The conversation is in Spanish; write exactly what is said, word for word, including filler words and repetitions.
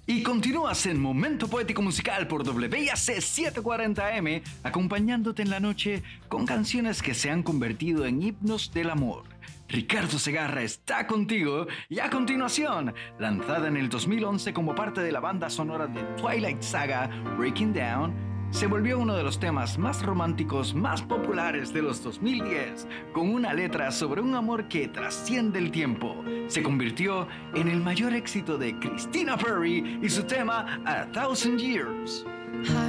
Y continúas en Momento Poético Musical por W I A C setecientos cuarenta M, acompañándote en la noche con canciones que se han convertido en himnos del amor. Ricardo Segarra está contigo y a continuación, lanzada en el dos mil once como parte de la banda sonora de Twilight Saga, Breaking Down, se volvió uno de los temas más románticos, más populares de los dos mil diez, con una letra sobre un amor que trasciende el tiempo. Se convirtió en el mayor éxito de Christina Perri y su tema A Thousand Years.